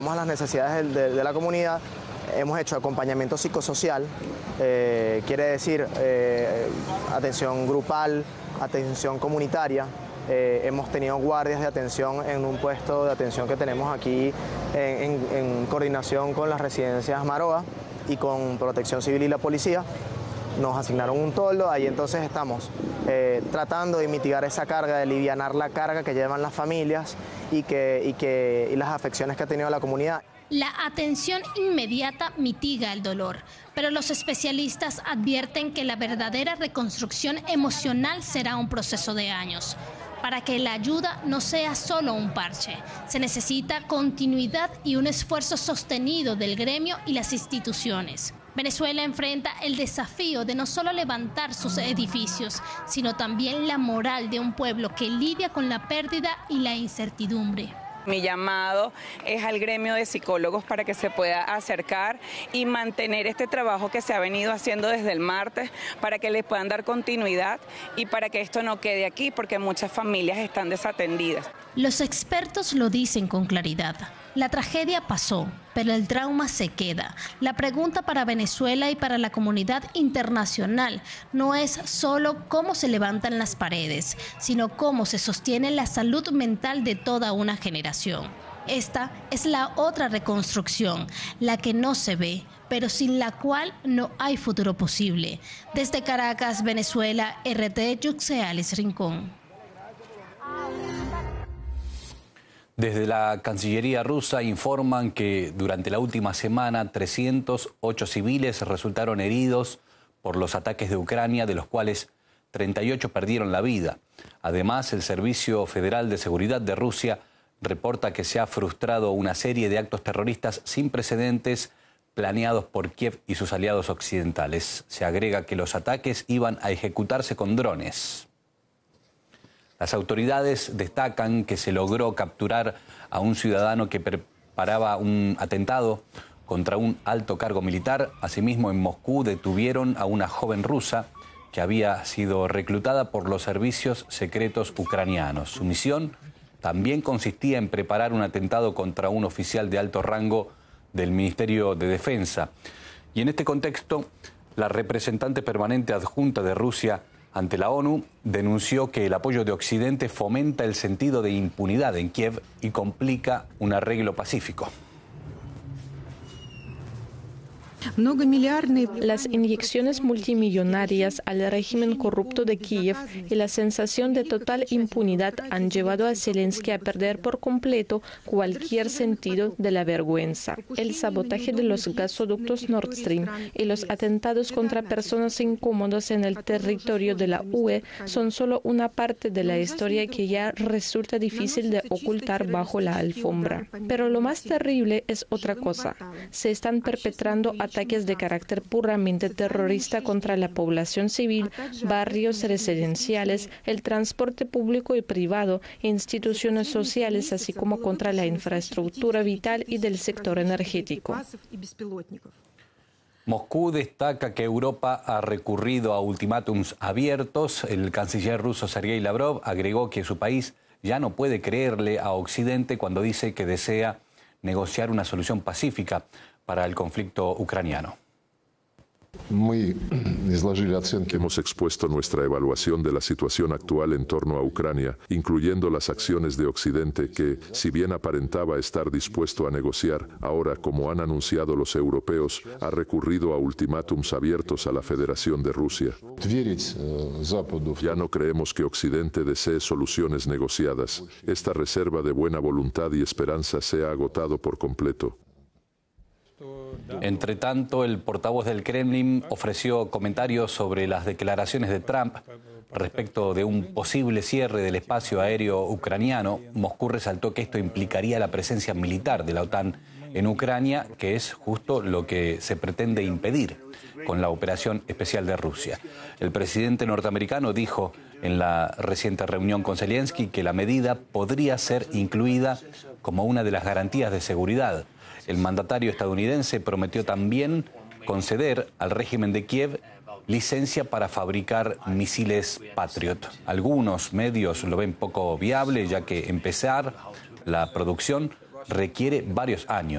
A las necesidades de la comunidad, hemos hecho acompañamiento psicosocial, quiere decir atención grupal, atención comunitaria. Hemos tenido guardias de atención en un puesto de atención que tenemos aquí en coordinación con las residencias Maroa y con Protección Civil y la policía. Nos asignaron un toldo, ahí entonces estamos tratando de mitigar esa carga, de alivianar la carga que llevan las familias y las afecciones que ha tenido la comunidad. La atención inmediata mitiga el dolor, pero los especialistas advierten que la verdadera reconstrucción emocional será un proceso de años. Para que la ayuda no sea solo un parche, se necesita continuidad y un esfuerzo sostenido del gremio y las instituciones. Venezuela enfrenta el desafío de no solo levantar sus edificios, sino también la moral de un pueblo que lidia con la pérdida y la incertidumbre. Mi llamado es al gremio de psicólogos para que se pueda acercar y mantener este trabajo que se ha venido haciendo desde el martes, para que les puedan dar continuidad y para que esto no quede aquí, porque muchas familias están desatendidas. Los expertos lo dicen con claridad. La tragedia pasó, pero el trauma se queda. La pregunta para Venezuela y para la comunidad internacional no es solo cómo se levantan las paredes, sino cómo se sostiene la salud mental de toda una generación. Esta es la otra reconstrucción, la que no se ve, pero sin la cual no hay futuro posible. Desde Caracas, Venezuela, RT Yuxealis Rincón. Desde la Cancillería rusa informan que durante la última semana 308 civiles resultaron heridos por los ataques de Ucrania, de los cuales 38 perdieron la vida. Además, el Servicio Federal de Seguridad de Rusia reporta que se ha frustrado una serie de actos terroristas sin precedentes planeados por Kiev y sus aliados occidentales. Se agrega que los ataques iban a ejecutarse con drones. Las autoridades destacan que se logró capturar a un ciudadano que preparaba un atentado contra un alto cargo militar. Asimismo, en Moscú detuvieron a una joven rusa que había sido reclutada por los servicios secretos ucranianos. Su misión también consistía en preparar un atentado contra un oficial de alto rango del Ministerio de Defensa. Y en este contexto, la representante permanente adjunta de Rusia ante la ONU denunció que el apoyo de Occidente fomenta el sentido de impunidad en Kiev y complica un arreglo pacífico. Las inyecciones multimillonarias al régimen corrupto de Kiev y la sensación de total impunidad han llevado a Zelensky a perder por completo cualquier sentido de la vergüenza. El sabotaje de los gasoductos Nord Stream y los atentados contra personas incómodas en el territorio de la UE son solo una parte de la historia que ya resulta difícil de ocultar bajo la alfombra. Pero lo más terrible es otra cosa. Se están perpetrando ataques de carácter puramente terrorista contra la población civil, barrios residenciales, el transporte público y privado, instituciones sociales, así como contra la infraestructura vital y del sector energético. Moscú destaca que Europa ha recurrido a ultimátums abiertos. El canciller ruso Sergei Lavrov agregó que su país ya no puede creerle a Occidente cuando dice que desea negociar una solución pacífica para el conflicto ucraniano. Hemos expuesto nuestra evaluación de la situación actual en torno a Ucrania, incluyendo las acciones de Occidente que, si bien aparentaba estar dispuesto a negociar, ahora, como han anunciado los europeos, ha recurrido a ultimátums abiertos a la Federación de Rusia. Ya no creemos que Occidente desee soluciones negociadas. Esta reserva de buena voluntad y esperanza se ha agotado por completo. Entre tanto, el portavoz del Kremlin ofreció comentarios sobre las declaraciones de Trump respecto de un posible cierre del espacio aéreo ucraniano. Moscú resaltó que esto implicaría la presencia militar de la OTAN en Ucrania, que es justo lo que se pretende impedir con la operación especial de Rusia. El presidente norteamericano dijo en la reciente reunión con Zelensky que la medida podría ser incluida como una de las garantías de seguridad. El mandatario estadounidense prometió también conceder al régimen de Kiev licencia para fabricar misiles Patriot. Algunos medios lo ven poco viable, ya que empezar la producción requiere varios años.